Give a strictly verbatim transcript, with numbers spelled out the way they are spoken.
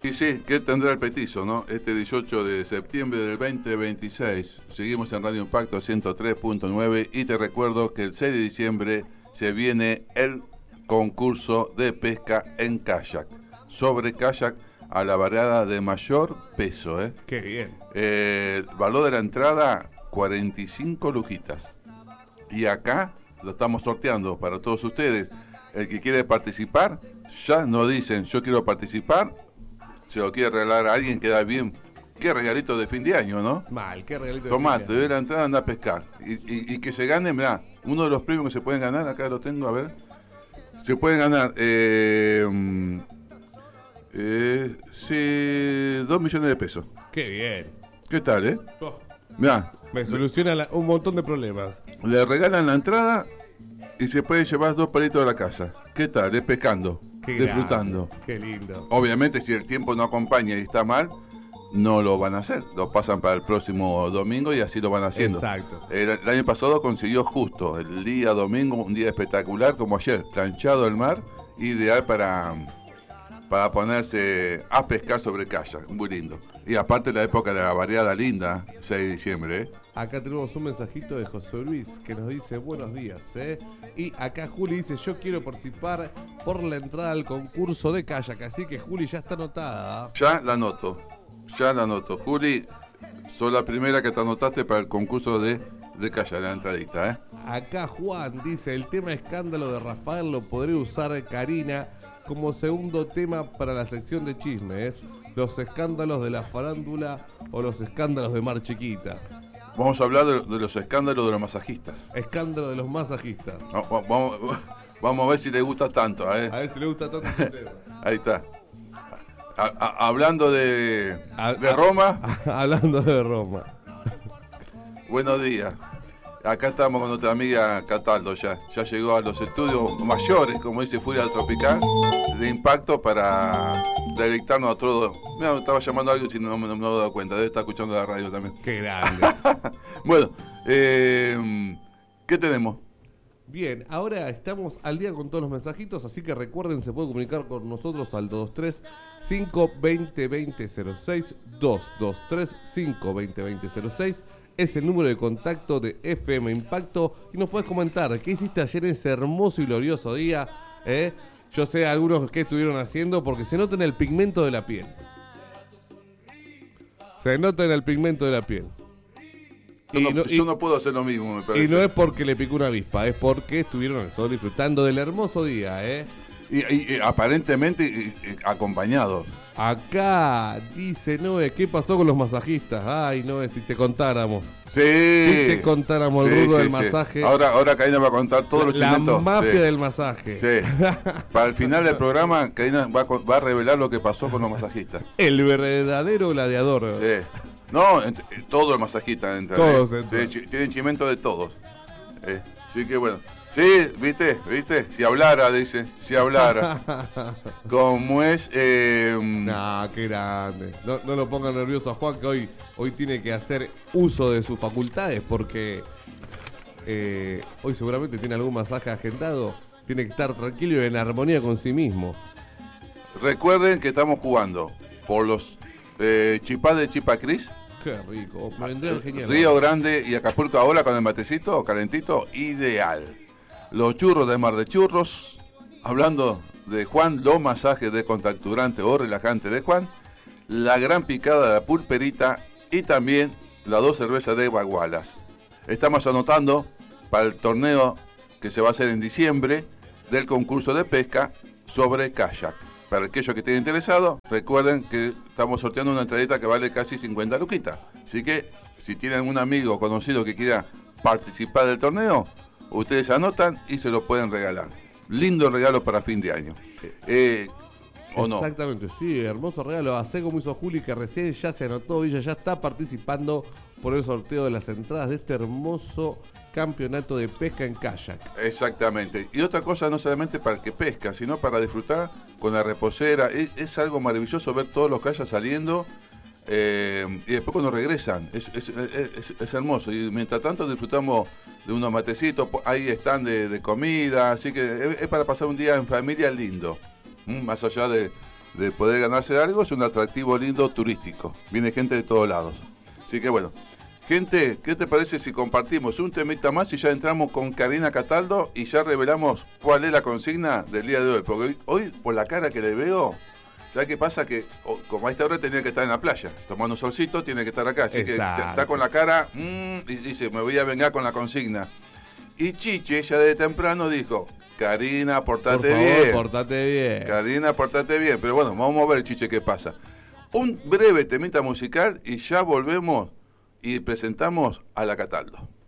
Y sí, ¿qué tendrá el petizo, no? Este dieciocho de septiembre del veinte veintiséis. Seguimos en Radio Impacto ciento tres punto nueve y te recuerdo que el seis de diciembre se viene el concurso de pesca en kayak. Sobre kayak a la variada de mayor peso, ¿eh? Qué bien. Eh, el valor de la entrada, cuarenta y cinco lujitas. Y acá lo estamos sorteando para todos ustedes. El que quiere participar, ya nos dicen, yo quiero participar. Se lo quiere regalar a alguien, queda bien. Qué regalito de fin de año, ¿no? Mal, qué regalito de Tomá, fin te de doy año. la entrada, anda a pescar. Y, y, y que se gane, mirá, uno de los premios que se pueden ganar, acá lo tengo, a ver. Se pueden ganar, eh, eh, sí, dos millones de pesos. Qué bien. ¿Qué tal, eh? Oh, Mirá, me soluciona la- un montón de problemas. le regalan la entrada y se puede llevar dos palitos de la casa. ¿Qué tal, eh? Pescando, Qué disfrutando. grande, qué lindo. Obviamente, si el tiempo no acompaña y está mal, no lo van a hacer. Lo pasan para el próximo domingo y así lo van haciendo. Exacto. El, el año pasado consiguió justo el día domingo, un día espectacular como ayer. Planchado el mar, ideal para, para ponerse a pescar sobre kayak. Muy lindo. Y aparte la época de la variada linda, seis de diciembre. ¿eh? Acá tenemos un mensajito de José Luis que nos dice buenos días, ¿eh? Y acá Juli dice, yo quiero participar por la entrada al concurso de kayak. Así que Juli ya está anotada. Ya la anoto. Ya la anoto. Juli, sos la primera que te anotaste para el concurso de, de kayak, la entradita, ¿eh? Acá Juan dice, el tema escándalo de Rafael lo podría usar Karina como segundo tema para la sección de chismes. Los escándalos de la farándula o los escándalos de Mar Chiquita. Vamos a hablar de, de los escándalos de los masajistas. Escándalo de los masajistas. Va- va- Vamos, vamos a ver si le gusta tanto, ¿eh? A ver si le gusta tanto este tema. Ahí está. A- a- hablando de, A- de a- Roma, Hablando de Roma. buenos días. Acá estamos con nuestra amiga Cataldo ya. Ya llegó a los estudios mayores, como dice Furia Tropical, de Impacto para deleitarnos a todos. Mira, estaba llamando a alguien si no, no, no me he dado cuenta. Debe estar escuchando la radio también. Qué grande. Bueno, eh, ¿qué tenemos? Bien, ahora estamos al día con todos los mensajitos, así que recuerden, se puede comunicar con nosotros al dos dos tres, cinco dos cero, dos cero cero seis, dos dos tres, cinco dos cero, dos cero cero seis. Es el número de contacto de F M Impacto y nos puedes comentar qué hiciste ayer en ese hermoso y glorioso día. ¿eh? Yo sé algunos que estuvieron haciendo porque se nota en el pigmento de la piel. Se nota en el pigmento de la piel. Yo, Y no, no- y- yo no puedo hacer lo mismo, me parece. Y no es porque le picó una avispa, es porque estuvieron al sol disfrutando del hermoso día, ¿eh? Y, y- y aparentemente y- y acompañados. Acá dice Noé, ¿qué pasó con los masajistas? Ay, Noé, si te contáramos. Sí. Si te contáramos el Sí, rubro sí, del sí. masaje. Ahora, ahora Karina va a contar todos los la chimentos. mafia Sí. del masaje. Sí. Para el final del programa, Karina va a, co- va a revelar lo que pasó con los masajistas. El verdadero gladiador. Sí. No, ent- eh, todo el masajista entra. Todos eh. entran. Sí, chi- tienen chimento de todos. Eh, Así que bueno. Sí, viste, viste. Si hablara, dice. Si hablara. Como es. Eh, Nah, qué grande. No, no lo pongan nervioso a Juan, que hoy, hoy tiene que hacer uso de sus facultades porque eh, hoy seguramente tiene algún masaje agendado. Tiene que estar tranquilo y en armonía con sí mismo. Recuerden que estamos jugando por los eh, chipás de Chipacris, Qué rico. Me vendría genial. Río Grande y Acapulco ahora con el matecito calentito, ideal. Los churros de Mar de Churros, hablando de Juan, los masajes de contacturante o relajante de Juan, la gran picada de la pulperita y también las dos cervezas de Bagualas. Estamos anotando para el torneo que se va a hacer en diciembre del concurso de pesca sobre kayak. Para aquellos que estén interesados, recuerden que estamos sorteando una entradita que vale casi cincuenta luquitas. Así que, si tienen un amigo o conocido que quiera participar del torneo, ustedes anotan y se lo pueden regalar. Lindo regalo para fin de año. Eh, ¿O no? Exactamente, sí, hermoso regalo. Hacé como hizo Juli, que recién ya se anotó y ella ya está participando por el sorteo de las entradas de este hermoso campeonato de pesca en kayak. Exactamente. Y otra cosa, no solamente para el que pesca, sino para disfrutar con la reposera. Es, es algo maravilloso ver todos los kayaks saliendo eh, y después cuando regresan. Es, es, es, es hermoso. Y mientras tanto disfrutamos de unos matecitos. Ahí están de, de comida. Así que es, es para pasar un día en familia lindo. ¿Mm? Más allá de, de poder ganarse algo, es un atractivo lindo turístico. Viene gente de todos lados. Así que bueno, gente, ¿qué te parece si compartimos un temita más y ya entramos con Karina Cataldo y ya revelamos cuál es la consigna del día de hoy? Porque hoy, hoy por la cara que le veo, ¿sabes qué pasa? Que oh, como a esta hora tenía que estar en la playa, tomando un solcito, tiene que estar acá. Así Exacto. que está con la cara, mmm, y dice, me voy a vengar con la consigna. Y Chiche, ya de temprano, dijo, Karina, portate Por favor, bien. portate bien. Karina, portate bien. Pero bueno, vamos a ver, Chiche, qué pasa. Un breve temita musical y ya volvemos y presentamos a la Cataldo.